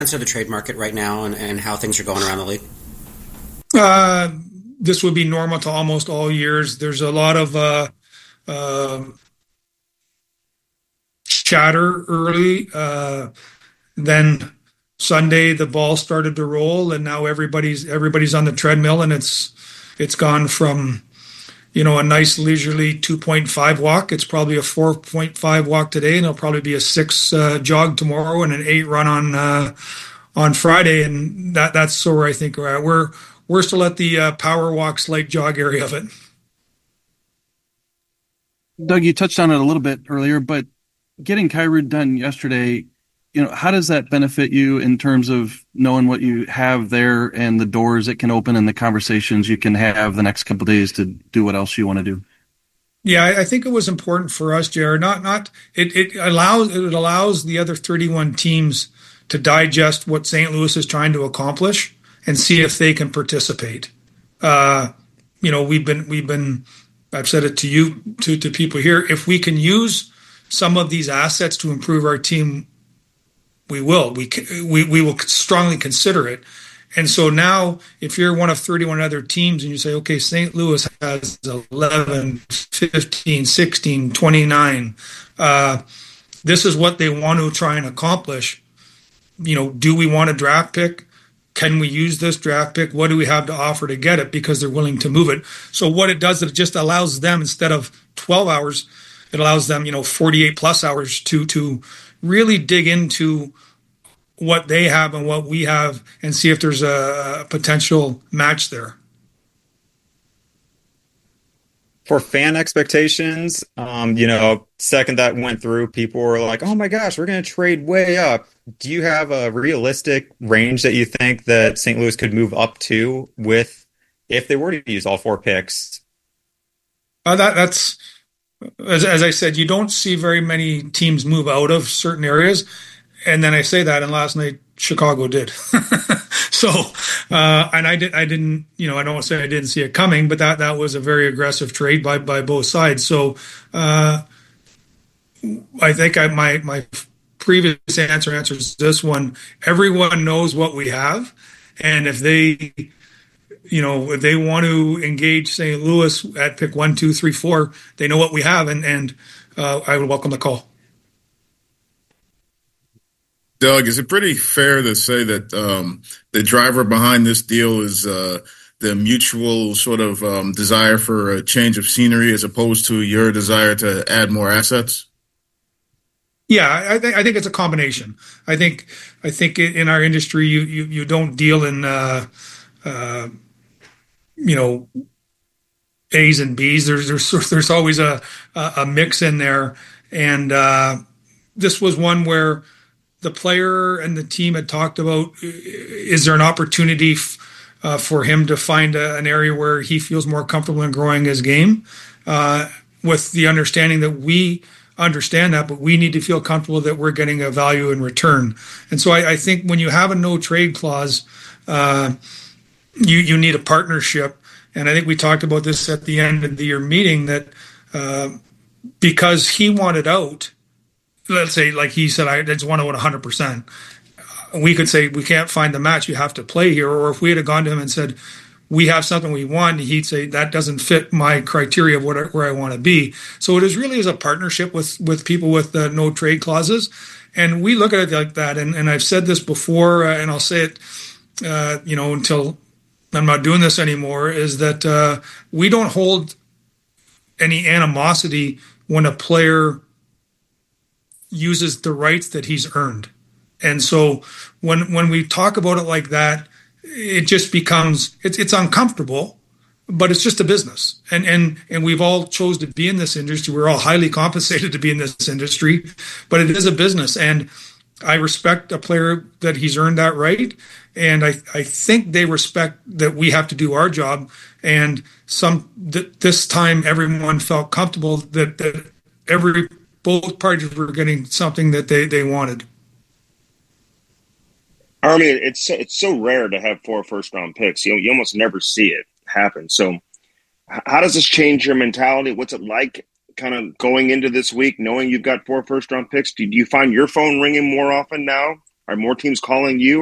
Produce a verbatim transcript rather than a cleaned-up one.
of the trade market right now and, and how things are going around the league? Uh, this would be normal to almost all years. There's a lot of uh, uh, chatter early. Uh, then Sunday the ball started to roll, and now everybody's everybody's on the treadmill, and it's it's gone from you know a nice leisurely two point five walk. It's probably a four point five walk today, and it'll probably be a six uh, jog tomorrow, and an eight run on uh, on Friday, and that that's so where I think we're at. We're we're still at the uh, power walk, slight jog area of it. Doug, you touched on it a little bit earlier, but getting Kyrou done yesterday, you know, how does that benefit you in terms of knowing what you have there and the doors it can open and the conversations you can have the next couple of days to do what else you want to do? Yeah, I think it was important for us, Jared. Not, not it. It allows it allows the other thirty-one teams to digest what Saint Louis is trying to accomplish and see if they can participate. Uh, you know, we've been we've been. I've said it to you to to people here. If we can use some of these assets to improve our team, we will. We we we will strongly consider it. And so now, if you're one of thirty-one other teams and you say, okay, Saint Louis has eleven, fifteen, sixteen, twenty-nine, uh, this is what they want to try and accomplish. You know, do we want a draft pick? Can we use this draft pick? What do we have to offer to get it? Because they're willing to move it. So what it does, it just allows them, instead of twelve hours, it allows them, you know, forty-eight plus hours to to really dig into what they have and what we have and see if there's a potential match there. For fan expectations, um, you know, second that went through, people were like, oh my gosh, we're going to trade way up. Do you have a realistic range that you think that Saint Louis could move up to with, if they were to use all four picks? Uh, that, that's, as, as I said, you don't see very many teams move out of certain areas. And then I say that, and last night Chicago did. so, uh, and I did, I didn't, you know, I don't want to say I didn't see it coming, but that that was a very aggressive trade by by both sides. So, uh, I think I my my previous answer answers this one. Everyone knows what we have, and if they, you know, if they want to engage Saint Louis at pick one, two, three, four, they know what we have, and and uh, I would welcome the call. Doug, is it pretty fair to say that um, the driver behind this deal is uh, the mutual sort of um, desire for a change of scenery as opposed to your desire to add more assets? Yeah, I think I think it's a combination. I think I think in our industry, you you, you don't deal in uh, uh, you know A's and B's. There's there's there's always a a mix in there, and uh, this was one where the player and the team had talked about, is there an opportunity f- uh, for him to find a, an area where he feels more comfortable in growing his game, uh, with the understanding that we understand that, but we need to feel comfortable that we're getting a value in return. And so I, I think when you have a no trade clause, uh, you, you need a partnership. And I think we talked about this at the end of the year meeting, that uh, because he wanted out, let's say, like he said, I just want to win one hundred percent. We could say, we can't find the match, you have to play here. Or if we had gone to him and said, we have something we want, he'd say, that doesn't fit my criteria of what I, where I want to be. So it is really as a partnership with, with people with uh, no trade clauses. And we look at it like that. And, and I've said this before, uh, and I'll say it, uh, you know, until I'm not doing this anymore, is that uh, we don't hold any animosity when a player uses the rights that he's earned. And so when when we talk about it like that, it just becomes, it's it's uncomfortable, but it's just a business. And and and we've all chose to be in this industry. We're all highly compensated to be in this industry, but it is a business. And I respect a player that he's earned that right. And I, I think they respect that we have to do our job. And some th- this time everyone felt comfortable that, that every both parties were getting something that they, they wanted. I mean, it's so, it's so rare to have four first round picks. You know, you almost never see it happen. So how does this change your mentality? What's it like kind of going into this week, knowing you've got four first round picks? Do you find your phone ringing more often now? Are more teams calling you?